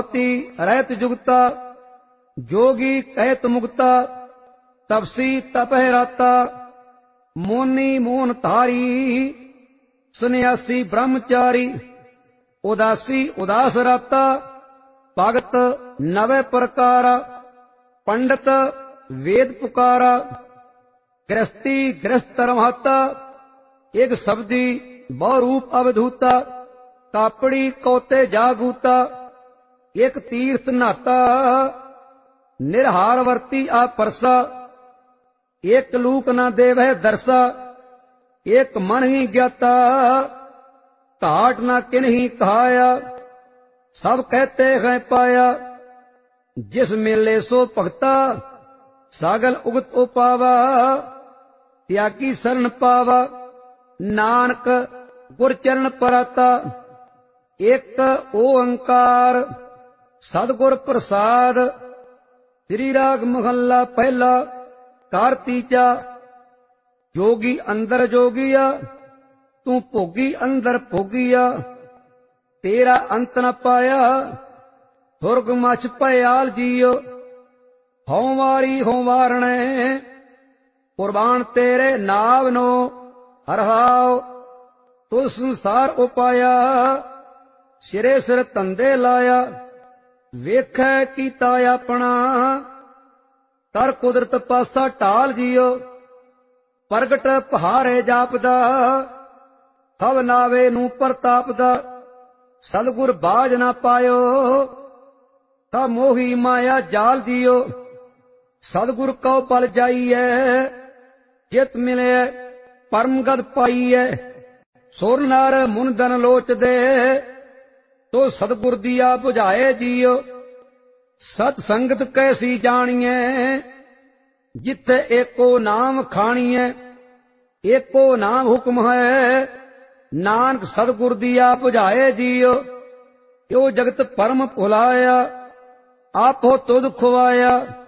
रहत जुगता, जोगी कहत मुक्ता, तपसी तपह राता, मोनी मोन धारी, सन्यासी ब्रह्मचारी, उदासी उदास राता, भगत नवे प्रकारा, पंडित वेद पुकारा, गृहस्थी गृहस्थ रमाता, एक शब्दी बहु रूप अवधूता, कापड़ी कौते जागूता, एक तीर्थ नाता, निरहार वर्ती आ परसा, एक लूक न देवह दरसा, एक मन ही ज्ञाता, घाट न किन्हीं कहाया, सब कहते हैं पाया, जिस मेले सो भगता, सागल उगत उपावा, त्यागी शरण पावा, नानक गुर चरण पराता, एक ओंकार सतगुर प्रसाद। श्री राग महला पहला कार तीजा। जोगी अंदर जोगिया, तू भोगी अंदर भोगिया, तेरा अंत न पाया, सुरग मच भयाल जियो, होवारी होवारणे, कुर्बान तेरे नाव नो, हरहाओ तू संसार उपाया, सिरे सिर धंधे लाया, वेखै कीता अपना, कर कुदरत पासा टाल जियो, प्रगट पहारे जापदा, सब नावे नू प्रतापदा, सतगुर बाज ना पायो, ता मोही माया जाल जियो, सतगुर कौ पल जाइए, जित मिले परम गद पाइए, सुर नर मुन धन लोच दे, तो सतगुर दिया बुझाए जियो, सत संगत कैसी जानिए, जिथे एको नाम खानिए, एको नाम हुक्म है, नानक सतगुर दिया बुझाए जियो, यो जगत परम भुलाया, आपो तुध खुवाया।